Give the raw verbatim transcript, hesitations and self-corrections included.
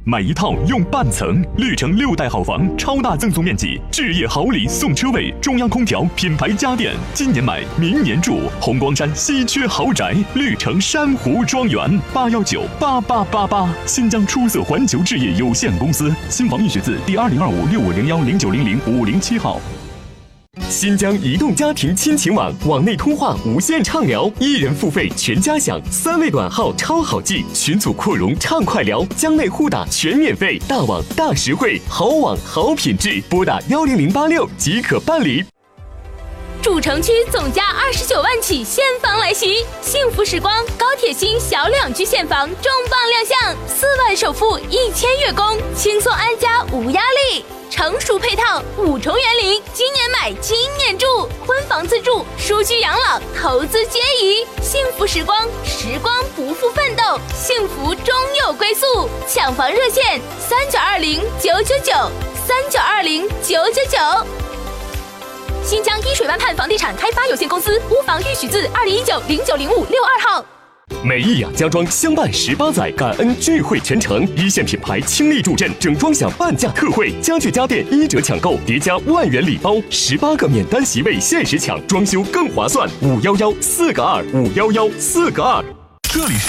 买一套用半层，绿城六代好房，超大赠送面积，置业好礼送车位，中央空调，品牌家电，今年买，明年住。红光山稀缺豪宅，绿城珊瑚庄园，八幺九八八八八。新疆出色环球置业有限公司，新房易学字第二零二五六五零幺零九零零五零七号。 新疆移动家庭亲情网，网内通话无限畅聊，一人付费全家享，三位短号超好记，群组扩容畅快聊，疆内互打全免费，大网大实惠，好网好品质，拨打幺零零八六即可办理。 主城区总价二十九万起现房来袭，幸福时光高铁新小两居现房重磅亮相，四万首付一千月供，轻松安家无压力。成熟配套，五重园林，今年买今年住，婚房自住，舒居养老，投资皆宜。幸福时光，时光不负奋斗，幸福终有归宿。抢房热线：三九二零九九九，三九二零九九九。新疆依水湾畔房地产开发有限公司屋房预许字二零一九零九零五六二号。 美意雅家装相伴十八载，感恩聚会全程，一线品牌倾力助阵，整装享半价特惠，家具家电一折抢购，叠加万元礼包，十八个免单席位限时抢，装修更划算。五幺幺四个二，五幺幺四个二。 这里是